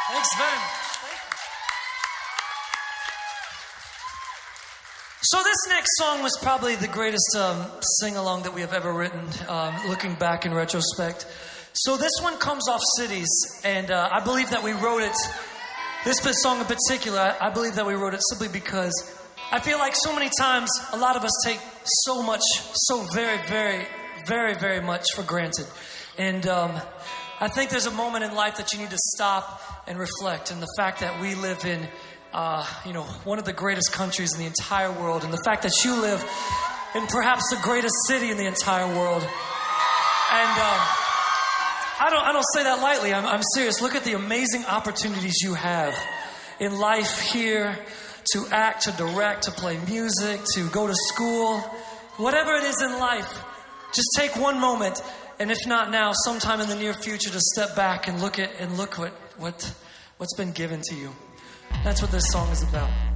Thanks very much. So this next song was probably the greatest sing-along that we have ever written, looking back in retrospect. So this one comes off Cities, and I believe that we wrote it, this song in particular, I believe that we wrote it simply because I feel like so many times a lot of us take so much, so very, very, very, very much for granted. And I think there's a moment in life that you need to stop and reflect. And the fact that we live in, one of the greatest countries in the entire world, and the fact that you live in perhaps the greatest city in the entire world. And I don't say that lightly. I'm serious. Look at the amazing opportunities you have in life here to act, to direct, to play music, to go to school, whatever it is in life. Just take one moment, and if not now, sometime in the near future, to step back and look what's been given to you. That's what this song is about.